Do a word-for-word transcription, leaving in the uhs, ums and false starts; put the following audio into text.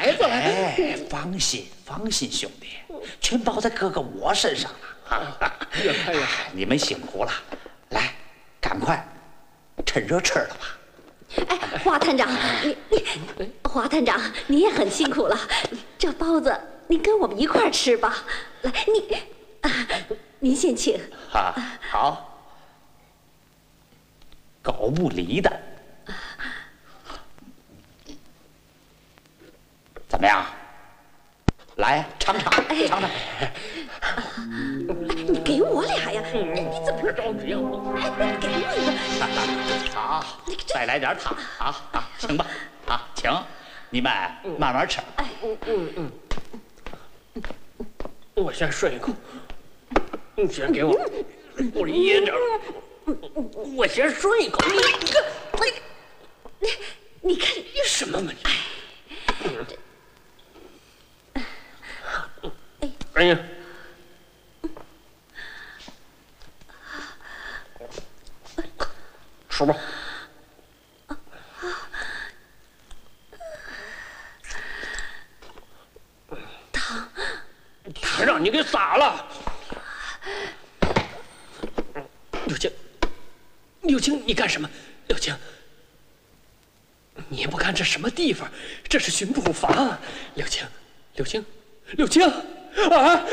孩子了。 哎，放心放心，兄弟，全包在哥哥我身上了啊！ 越看越好。 你们辛苦了，来，赶快趁热吃了吧。 哎，华探长，你你，华探长，你也很辛苦了。这包子你跟我们一块儿吃吧。来，你，啊，您先请。 啊，好。狗不理的，怎么样？来尝尝，尝尝。 你给我俩呀？你你怎么着急啊？ 哎，给我一个。 好，再来点汤啊啊，请吧啊，请你们慢慢吃。 哎， 嗯嗯嗯，我先顺一口，你先给我，我噎着。我先顺一口。你个， 你你看你什么问题？哎呀！吃吧。 汤， 汤让你给洒了。柳青，柳青，你干什么？柳青，你也不看这什么地方？这是巡捕房。柳青，柳青，柳青，啊！